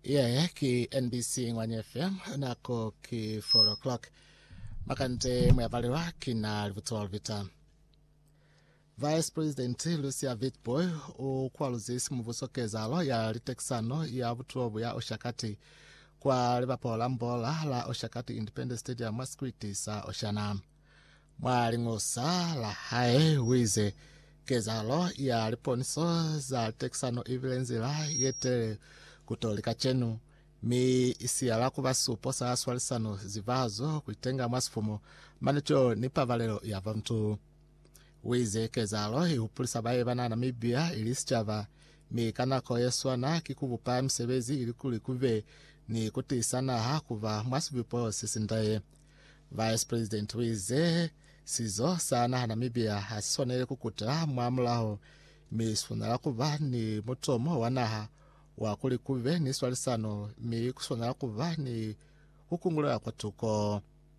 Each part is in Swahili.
Yeah, ki NBC Ngwanya FM nako ki 4 o'clock makante mwavaliwa kina livutoa vita. Vice President Lucia Vitboy ukwaluzisi muvusokeza ya litexano ya vutuovu ya Oshakati kwa livapola mbola la Oshakati Independent Stadium maskwiti sa Oshana. Mwalingosa la hae wize kezalo ya liponiso za litexano ivilenzila yetele kutolika chenu mi isiala kuva supo sa swalisano zivazo kuitenga mwasifumo manicho nipa valero ya vamtu. Wize kezalo iupulisa bae vana Namibia ilisichava mi kanako yeswana kikuvupa msebezi ilikuli kuve ni kutisana hakuva mwasivipo sisindaye. Vice President wize sizo sana Namibia hasonele kukuta mwamulaho mi sunala kuva ni mutomo wanaha wakuli kuve ni swalisano mi kusonala kuva ni hukungula kwa tuko.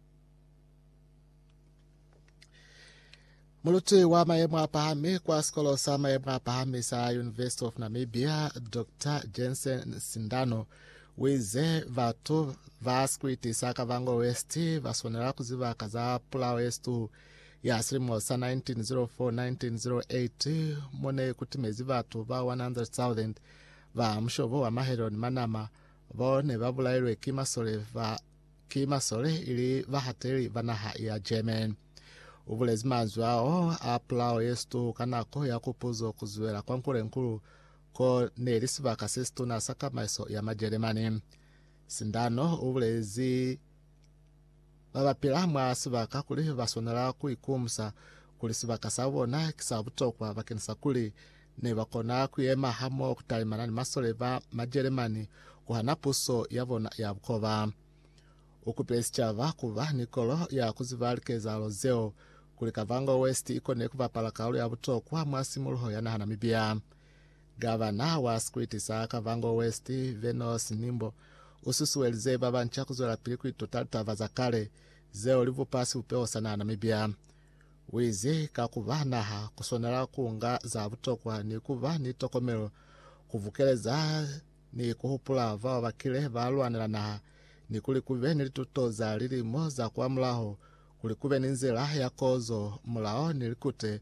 Muluti wa mayemu apahami kwa skolo sa mayemu apahami sa University of Namibia Dr. Jensen Sindano wize vatu vaskwiti sa Kavango West vasonela kuziva kaza Pula West ya asirimo sa 1904-1908 mone kutimezi vatu va 100,000 va mshovo wa maheroni manama vone vavulailwe kimasole ili vahateli vanaha ya German. Uvulezi manzu wao apulao yestu kanako ya kupuzo kuzuela kwa nkule nkulu ko nelisiva kasistu na saka maiso ya Majeremani. Sindano uvulezi vavapila mwasiva kakuli vasonela kuikumsa kulisiva kasavona kisavutokwa vakenisa kuli ne vakona kuyema hamo kutalimana ni masole va Majeremani kuhanapuso yavona ya vukova. Ukupesi chava kuva nikolo ya kuzivalikeza lozeo kuli Kavango West ikone kuvapala kaulu ya vutokwa mwasimuluho ya naha Namibia. Gavana wa skwiti sa Kavango West Venus Nimbo ususuwelize babancha kuzola pili kuitotalita vazakale zeo livupasi upeo sana Namibia. Wizi kakuva naha kusonela kuunga za vutokwa ni kuva ni tokomelo kuvukeleza ni kuhupula vao vakile valuanela naha ni kuli kuve nilitutoza lilimo za kwa mulaho kuli kuve ninzela ya kozo mulao nilikute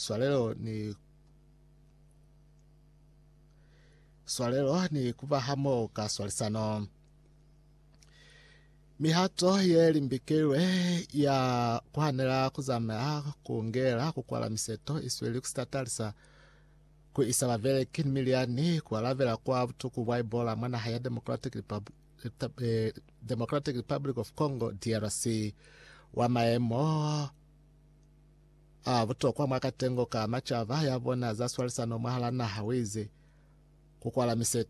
swalelo ni kuva hamo ka swalisano. Mihato ye limbikilwe ya kuhanela kuzamea kuongela kukwala miseto isweli kustatalisa kuisavavele kinimiliani kuwalavela kwa vutuku wa Ebola mwana haya Democratic Republic of Congo DRC wa maemo vutokwa mwakatengo ka machava yavona za swalisano mahala na hawizi kukwala miseto